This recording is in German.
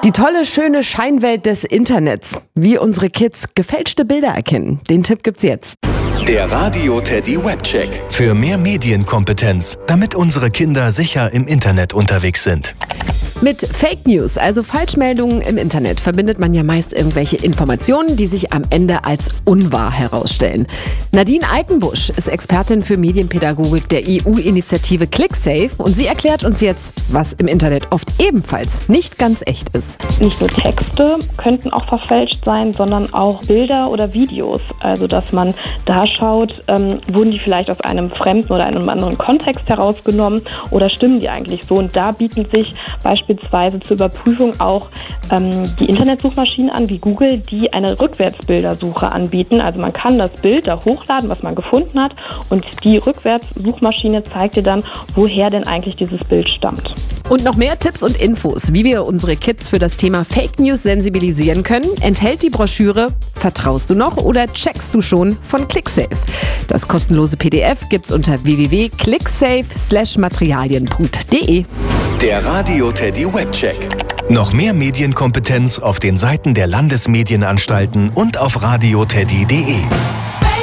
Die tolle, schöne Scheinwelt des Internets. Wie unsere Kids gefälschte Bilder erkennen. Den Tipp gibt's jetzt. Der Radio Teddy Webcheck. Für mehr Medienkompetenz, damit unsere Kinder sicher im Internet unterwegs sind. Mit Fake News, also Falschmeldungen im Internet, verbindet man ja meist irgendwelche Informationen, die sich am Ende als unwahr herausstellen. Nadine Eikenbusch ist Expertin für Medienpädagogik der EU-Initiative ClickSafe und sie erklärt uns jetzt, was im Internet oft ebenfalls nicht ganz echt ist. Nicht nur Texte könnten auch verfälscht sein, sondern auch Bilder oder Videos. Also dass man da schaut, wurden die vielleicht aus einem fremden oder einem anderen Kontext herausgenommen oder stimmen die eigentlich so? Und da bieten sich beispielsweise zur Überprüfung auch die Internetsuchmaschinen an, wie Google, die eine Rückwärtsbildersuche anbieten. Also man kann das Bild da hochladen, was man gefunden hat, und die Rückwärtssuchmaschine zeigt dir dann, woher denn eigentlich dieses Bild stammt. Und noch mehr Tipps und Infos, wie wir unsere Kids für das Thema Fake News sensibilisieren können, enthält die Broschüre Vertraust du noch oder checkst du schon von ClickSafe. Das kostenlose PDF gibt's unter www.clicksafe/materialien.de. Der Radio Teddy Webcheck. Noch mehr Medienkompetenz auf den Seiten der Landesmedienanstalten und auf radioteddy.de.